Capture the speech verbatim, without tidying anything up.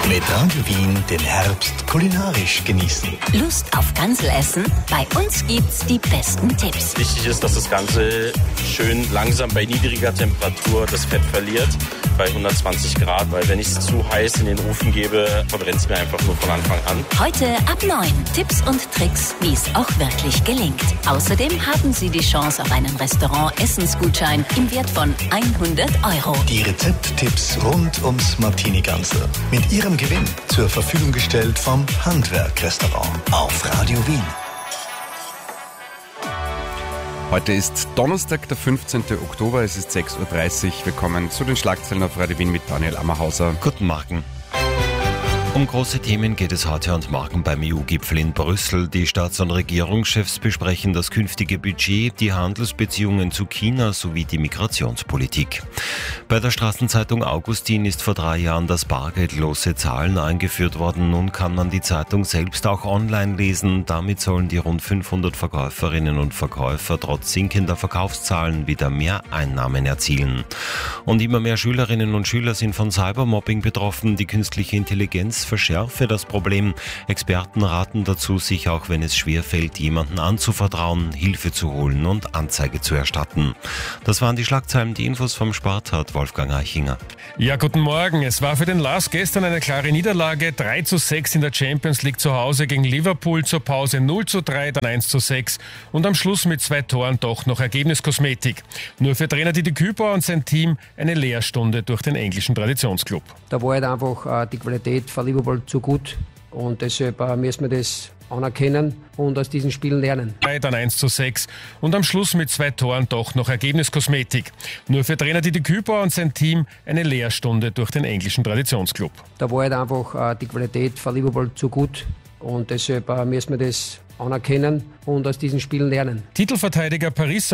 Mit Radio Wien den Herbst kulinarisch genießen. Lust auf Ganselessen? Bei uns gibt's die besten Tipps. Wichtig ist, dass das Ganze schön langsam bei niedriger Temperatur das Fett verliert, bei hundertzwanzig Grad, weil wenn ich es zu heiß in den Ofen gebe, verbrennt es mir einfach nur von Anfang an. Heute ab neun. Tipps und Tricks, wie es auch wirklich gelingt. Außerdem haben Sie die Chance auf einen Restaurant-Essensgutschein im Wert von hundert Euro. Die Rezepttipps rund ums Martini-Gansel. Mit Ihrem Gewinn zur Verfügung gestellt vom Handwerk-Restaurant auf Radio Wien. Heute ist Donnerstag, der fünfzehnten Oktober, es ist sechs Uhr dreißig. Willkommen zu den Schlagzeilen auf Radio Wien mit Daniel Ammerhauser. Guten Morgen. Um große Themen geht es heute und morgen beim E U-Gipfel in Brüssel. Die Staats- und Regierungschefs besprechen das künftige Budget, die Handelsbeziehungen zu China sowie die Migrationspolitik. Bei der Straßenzeitung Augustin ist vor drei Jahren das bargeldlose Zahlen eingeführt worden. Nun kann man die Zeitung selbst auch online lesen. Damit sollen die rund fünfhundert Verkäuferinnen und Verkäufer trotz sinkender Verkaufszahlen wieder mehr Einnahmen erzielen. Und immer mehr Schülerinnen und Schüler sind von Cybermobbing betroffen. Die künstliche Intelligenz verschärfe das Problem. Experten raten dazu, sich auch wenn es schwerfällt, jemanden anzuvertrauen, Hilfe zu holen und Anzeige zu erstatten. Das waren die Schlagzeilen, die Infos vom Sport hat Wolfgang Eichinger. Ja, guten Morgen. Es war für den Lars gestern eine klare Niederlage. drei zu sechs in der Champions League zu Hause gegen Liverpool, zur Pause null zu drei, dann eins zu sechs und am Schluss mit zwei Toren doch noch Ergebniskosmetik. Nur für Trainer Didi Kübauer und sein Team eine Lehrstunde durch den englischen Traditionsclub. Da war halt einfach äh, die Qualität von Liverpool zu gut und deshalb äh, müssen wir das anerkennen und aus diesen Spielen lernen. Dann eins zu sechs und am Schluss mit zwei Toren doch noch Ergebniskosmetik. Nur für Trainer Didi Kübauer und sein Team eine Lehrstunde durch den englischen Traditionsclub. Da war halt einfach äh, die Qualität von Liverpool zu gut und deshalb äh, müssen wir das anerkennen und aus diesen Spielen lernen. Titelverteidiger Paris